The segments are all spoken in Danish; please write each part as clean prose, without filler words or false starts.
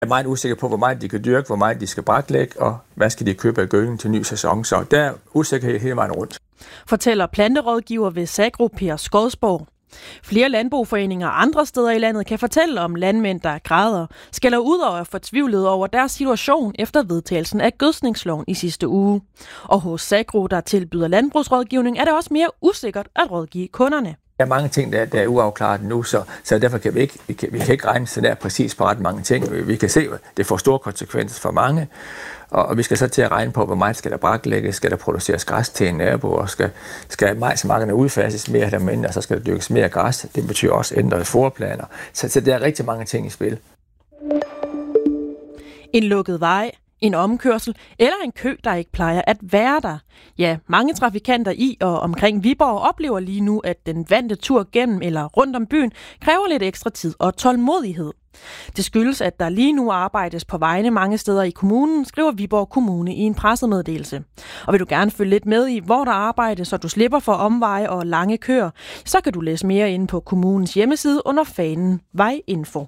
er meget usikker på, hvor meget de kan dyrke, hvor meget de skal braklægge, og hvad skal de købe af gødning til ny sæson. Så der er usikkerhed hele vejen rundt. Fortæller planterådgiver ved Sagro Per Skodsborg. Flere landboforeninger andre steder i landet kan fortælle om landmænd, der græder, skælder ud og er fortvivlet over deres situation efter vedtagelsen af gødsningsloven i sidste uge. Og hos Sagro, der tilbyder landbrugsrådgivning, er det også mere usikkert at rådgive kunderne. Der er mange ting, der er uafklaret nu, så derfor kan vi ikke regne så der præcis på ret mange ting. Vi kan se, at det får store konsekvenser for mange, og vi skal så til at regne på, hvor meget skal der braklægges, skal der produceres græs til en nabo, og skal majsmarkerne udfases mere eller mindre, og så skal der dyrkes mere græs. Det betyder også ændrede forplaner. Så der er rigtig mange ting i spil. En lukket vej, en omkørsel eller en kø, der ikke plejer at være der. Ja, mange trafikanter i og omkring Viborg oplever lige nu, at den vante tur gennem eller rundt om byen kræver lidt ekstra tid og tålmodighed. Det skyldes, at der lige nu arbejdes på vejene mange steder i kommunen, skriver Viborg Kommune i en pressemeddelelse. Og vil du gerne følge lidt med i, hvor der arbejdes, så du slipper for omveje og lange køer, så kan du læse mere inde på kommunens hjemmeside under fanen Vejinfo.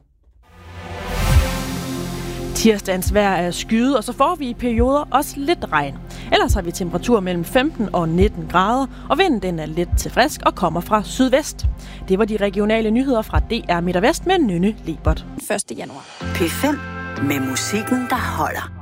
Tirsdagens vejr er skyet, og så får vi i perioder også lidt regn. Ellers har vi temperatur mellem 15 og 19 grader, og vinden den er let til frisk og kommer fra sydvest. Det var de regionale nyheder fra DR Midt og Vest med Nynne Lebert. 1. januar. P5 med musikken, der holder.